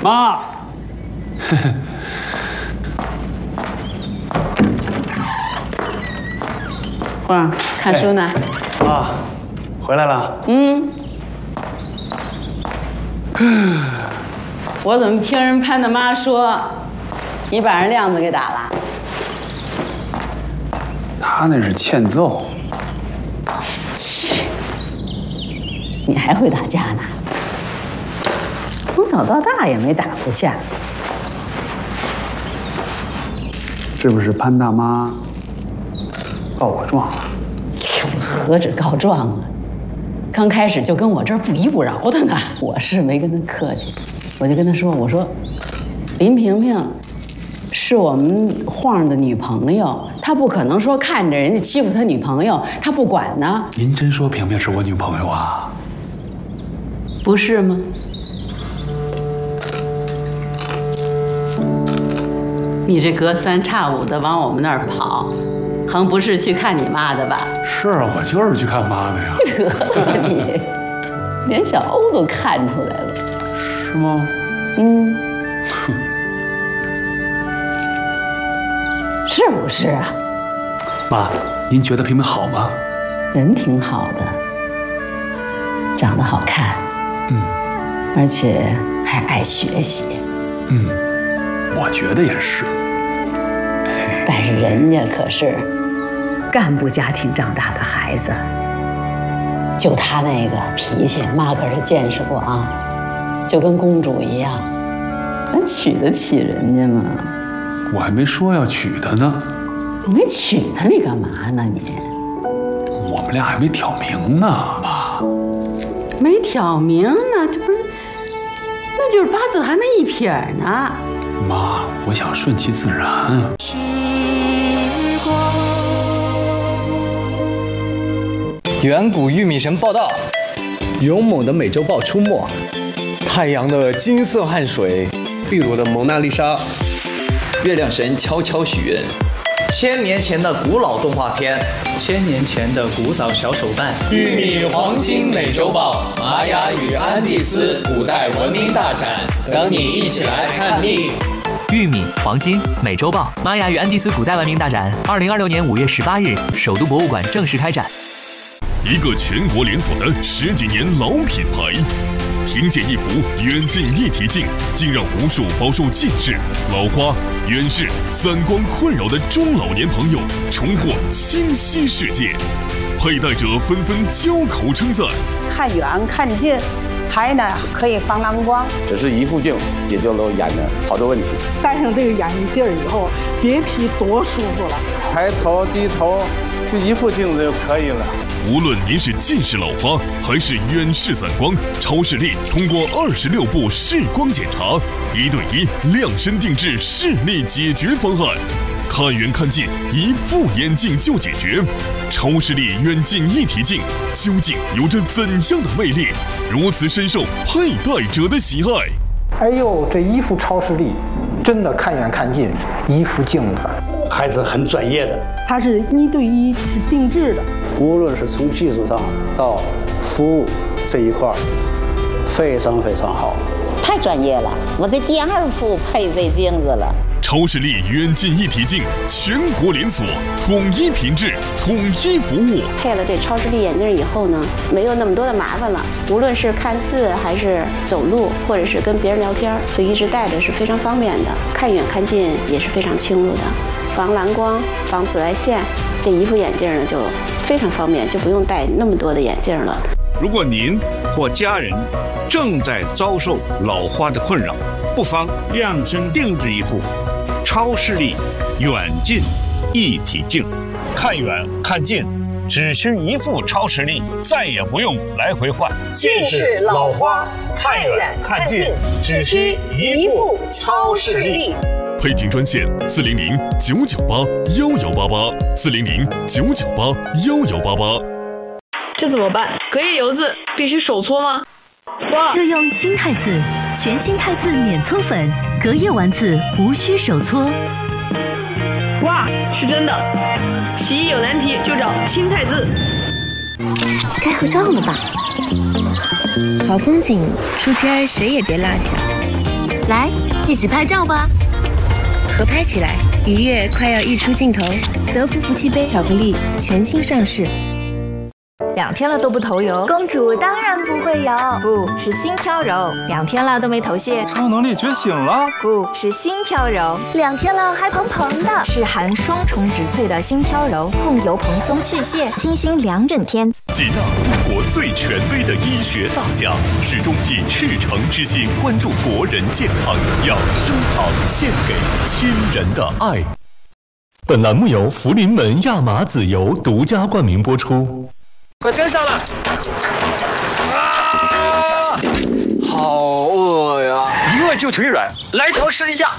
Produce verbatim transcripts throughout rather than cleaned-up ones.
妈。 哇，看书呢？ 哎、啊，回来了。 嗯。我怎么听人潘大妈说，你把人亮子给打了？ 他那是欠揍。 切，你还会打架呢？从小到大也没打过架。 是不是潘大妈告我状了？ 何止告状啊！刚开始就跟我这儿不依不饶的呢。我是没跟他客气，我就跟他说：“我说，林萍萍是我们晃的女朋友，他不可能说看着人家欺负他女朋友，他不管呢。” 您真说萍萍是我女朋友啊？ 不是吗？你这隔三差五的往我们那儿跑，横不是去看你妈的吧？ 是啊，我就是去看妈的呀。 得了你，连小欧都看出来了。 是吗？ 嗯。 哼。 是不是啊？ 妈，您觉得萍萍好吗？ 人挺好的，长得好看， 嗯， 而且还爱学习， 嗯，我觉得也是。 但是人家可是干部家庭长大的孩子，就他那个脾气，妈可是见识过啊，就跟公主一样，咱娶得起人家吗？ 我还没说要娶她呢。 你没娶她，你干嘛呢你？ 我们俩还没挑明呢，妈。 没挑明呢，这不是，那就是八字还没一撇呢。 妈，我想顺其自然。 远古玉米神报道，勇猛的美洲豹出没，太阳的金色汗水， 秘鲁的蒙娜丽莎， 月亮神悄悄许愿，千年前的古老动画片， 千年前的古早小手办， 玉米黄金美洲豹，玛雅与安第斯古代文明大展，等你一起来看蜜。 玉米、黄金、美洲豹、玛雅与安第斯古代文明大展，二零二六年五月十八日，首都博物馆正式开展。 一个全国连锁的十几年老品牌，凭借一幅远近一体镜，竟让无数饱受近视、老花、远视、散光困扰的中老年朋友重获清晰世界，佩戴者纷纷交口称赞。 看远看近，还呢可以防蓝光。 只是一副镜解决了眼的好多问题。 戴上这个眼镜以后，别提多舒服了。 抬头低头，就一副镜子就可以了。 无论您是近视老花还是远视散光，超视力通过二十六步视光检查，一对一量身定制视力解决方案，看远看近，一副眼镜就解决。超视力远近一体镜究竟有着怎样的魅力，如此深受佩戴者的喜爱？ 哎呦，这一副超视力，真的看远看近，一副镜子， 还是很专业的。 它是一对一定制的。 无论是从技术上到服务这一块，非常非常好， 太专业了。我这第二副配这镜子了。 超视力远近一体镜，全国连锁，统一品质，统一服务。 配了这超视力眼镜以后呢，没有那么多的麻烦了。无论是看字，还是走路，或者是跟别人聊天，就一直戴着是非常方便的。看远看近也是非常清楚的，防蓝光、防紫外线。这一副眼镜呢就非常方便，就不用戴那么多的眼镜了。 如果您或家人正在遭受老花的困扰，不妨量身定制一副超视力远近一体镜，看远看近只需一副超视力，再也不用来回换。 近视老花看远看近只需一副超视力。 配镜专线四零零九九八幺幺八八四零零九九八幺幺八八。 这怎么办？隔夜油渍必须手搓吗？哇！ 就用新汰渍，全新汰渍免搓粉，隔夜完渍无需手搓。 哇，是真的！洗衣有难题就找新汰渍。 该合照了吧？好风景，出片谁也别落下。 来，一起拍照吧！ 合拍起来，愉悦快要溢出镜头。德芙福气杯巧克力全新上市。 两天了都不头油， 公主当然不会油， 不是心飘柔。两天了都没头屑， 超能力觉醒了， 不是心飘柔。 两天了还蓬蓬的， 是含双重植萃的心飘柔，控油蓬松去屑，清新两整天。 吉娜，中国最权威的医学大家，始终以赤诚之心关注国人健康，养生堂献给亲人的爱。 本栏目由福临门亚麻籽油独家冠名播出。 快跟上了！ 啊，好饿呀！ 一饿就腿软，来头试一下。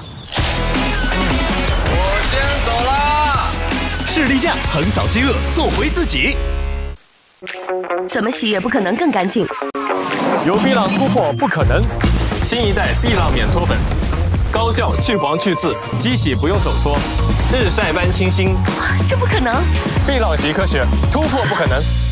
我先走啦。 士力架横扫饥饿，做回自己。 怎么洗也不可能更干净。 有碧浪突破不可能，新一代碧浪免搓粉，高效去黄去渍，机洗不用手搓，日晒般清新。 这不可能！ 碧浪洗科学，突破不可能。